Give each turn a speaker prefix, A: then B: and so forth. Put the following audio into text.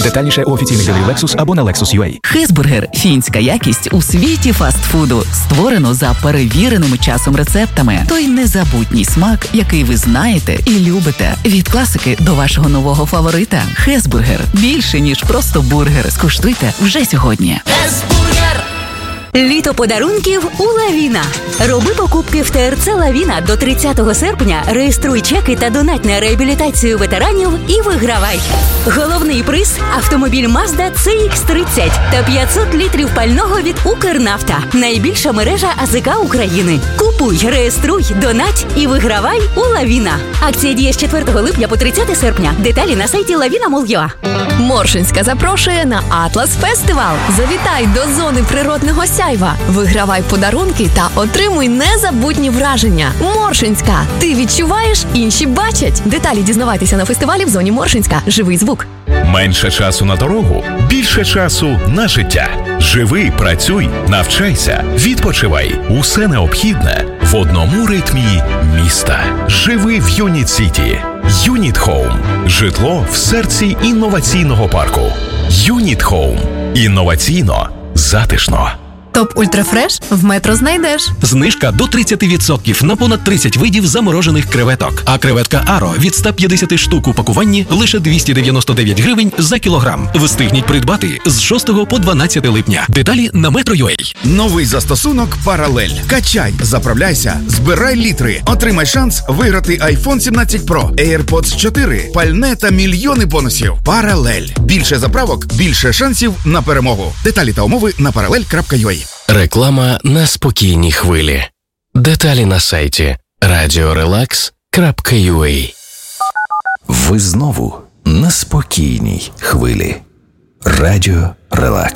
A: Детальніше у офіційних дилерів Lexus або на Lexus.ua.
B: Хесбургер – фінська якість у світі фастфуду. Створено за перевіреними часом рецептами. Той незабутній смак, який ви знаєте і любите. Від класики до вашого нового фаворита. Хесбургер – більше, ніж просто бургер. Скуштуйте вже сьогодні.
C: Хесбургер!
D: Літо подарунків у Лавіна. Роби покупки в ТРЦ Лавіна до 30 серпня, реєструй чеки та донать на реабілітацію ветеранів і вигравай. Головний приз – автомобіль Mazda CX-30 та 500 літрів пального від Укрнафта. Найбільша мережа АЗК України. Купуй, реєструй, донать і вигравай у Лавіна. Акція діє з 4 липня по 30 серпня. Деталі на сайті lavina.mol.ua.
C: Моршинська запрошує на Атлас Фестивал. Завітай до зони природного сяйва. Вигравай подарунки та отримуй незабутні враження. Моршинська. Ти відчуваєш, інші бачать. Деталі дізнавайтеся на фестивалі в зоні Моршинська. Живий звук.
E: Менше часу на дорогу, більше часу на життя. Живи, працюй, навчайся, відпочивай. Усе необхідне в одному ритмі міста. Живи в Юніт Сіті. Юніт Хоум. Житло в серці інноваційного парку. Юніт Хоум. Інноваційно, затишно.
C: Топ Ультрафреш в Метро знайдеш.
F: Знижка до 30% на понад 30 видів заморожених креветок. А креветка Аро від 150 штук у пакуванні лише 299 гривень за кілограм. Встигніть придбати з 6 по 12 липня. Деталі на Metro.ua.
G: Новий застосунок «Паралель». Качай, заправляйся, збирай літри. Отримай шанс виграти iPhone 17 Pro, AirPods 4, пальне та мільйони бонусів. «Паралель». Більше заправок, більше шансів на перемогу. Деталі та умови на parallel.ua.
H: Реклама на спокійній хвилі. Деталі на сайті radiorelax.ua.
I: Ви знову на спокійній хвилі. Радіо Релакс.